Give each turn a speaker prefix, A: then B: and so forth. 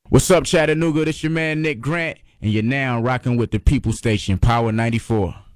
A: What's up, Chattanooga? This your man Nick Grant, and you're now rocking with the People Station, Power 94.